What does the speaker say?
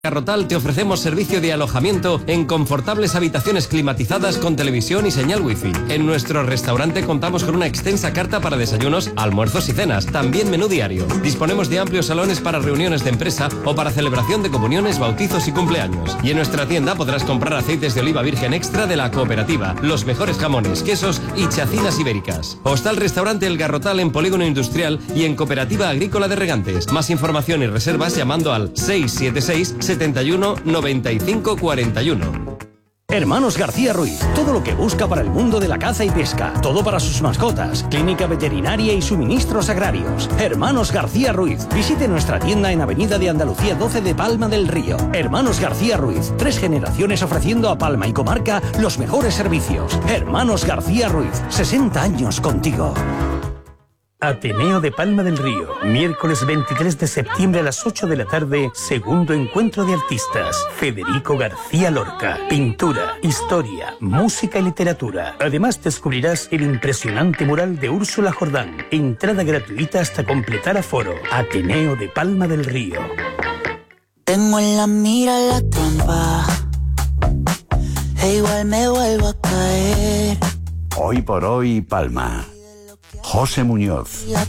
Garrotal te ofrecemos servicio de alojamiento en confortables habitaciones climatizadas con televisión y señal wifi. En nuestro restaurante contamos con una extensa carta para desayunos, almuerzos y cenas, también menú diario. Disponemos de amplios salones para reuniones de empresa o para celebración de comuniones, bautizos y cumpleaños. Y en nuestra tienda podrás comprar aceites de oliva virgen extra de la cooperativa, los mejores jamones, quesos y chacinas ibéricas. Hostal Restaurante El Garrotal en Polígono Industrial y en Cooperativa Agrícola de Regantes. Más información y reservas llamando al 676 71 95 41. Hermanos García Ruiz, todo lo que busca para el mundo de la caza y pesca, todo para sus mascotas, clínica veterinaria y suministros agrarios. Hermanos García Ruiz, visite nuestra tienda en Avenida de Andalucía 12 de Palma del Río. Hermanos García Ruiz, 3 generaciones ofreciendo a Palma y comarca los mejores servicios. Hermanos García Ruiz, 60 años contigo. Ateneo de Palma del Río, miércoles 23 de septiembre a las 8 de la tarde, segundo encuentro de artistas. Federico García Lorca, pintura, historia, música y literatura. Además descubrirás el impresionante mural de Úrsula Jordán. Entrada gratuita hasta completar aforo. Ateneo de Palma del Río. Tengo en la mira la trampa, e igual me vuelvo a caer. Hoy por hoy, Palma. José Muñoz.